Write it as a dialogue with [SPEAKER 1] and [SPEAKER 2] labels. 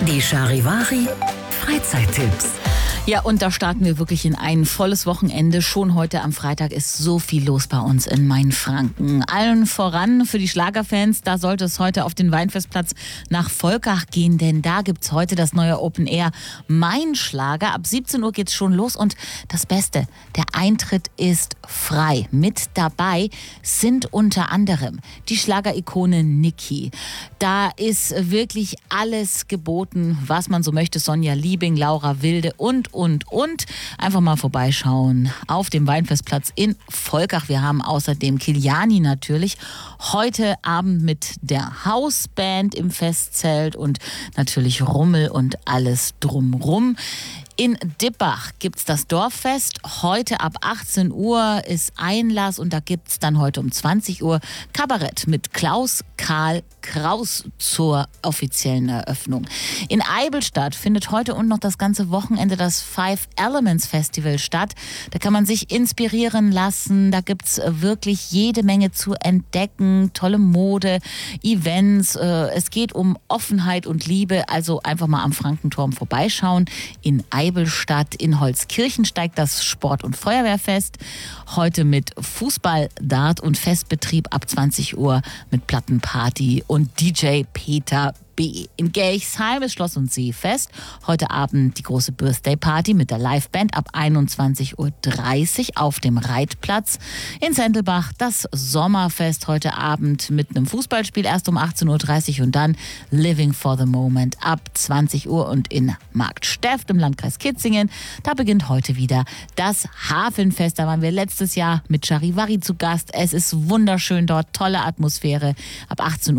[SPEAKER 1] Die Charivari Freizeittipps.
[SPEAKER 2] Ja, und da starten wir wirklich in ein volles Wochenende. Schon heute am Freitag ist so viel los bei uns in Mainfranken. Allen voran für die Schlagerfans, da sollte es heute auf den Weinfestplatz nach Volkach gehen, denn da gibt's heute das neue Open Air Mein Schlager. Ab 17 Uhr geht's schon los und das Beste, der Eintritt ist frei. Mit dabei sind unter anderem die Schlagerikone Niki. Da ist wirklich alles geboten, was man so möchte. Sonja Liebing, Laura Wilde und. Einfach mal vorbeischauen auf dem Weinfestplatz in Volkach. Wir haben außerdem Kiliani natürlich heute Abend mit der Hausband im Festzelt und natürlich Rummel und alles drumrum. In Dippach gibt's das Dorffest. Heute ab 18 Uhr ist Einlass und da gibt's dann heute um 20 Uhr Kabarett mit Klaus Karl Kraus zur offiziellen Eröffnung. In Eibenstadt findet heute und noch das ganze Wochenende das Five Elements Festival statt. Da kann man sich inspirieren lassen. Da gibt's wirklich jede Menge zu entdecken. Tolle Mode, Events. Es geht um Offenheit und Liebe. Also einfach mal am Frankenturm vorbeischauen. In Eibenstadt, in Holzkirchen steigt das Sport- und Feuerwehrfest. Heute mit Fußball, Dart und Festbetrieb ab 20 Uhr mit Plattenparty und DJ Peter B. In Gerchsheim ist Schloss- und Seefest. Heute Abend die große Birthday-Party mit der Liveband ab 21.30 Uhr auf dem Reitplatz. In Zentelbach das Sommerfest heute Abend mit einem Fußballspiel erst um 18.30 Uhr und dann Living for the Moment ab 20 Uhr. Und in Marktsteft im Landkreis Kitzingen, da beginnt heute wieder das Hafenfest. Da waren wir letztes Jahr mit Charivari zu Gast. Es ist wunderschön dort, tolle Atmosphäre. Ab 18 Uhr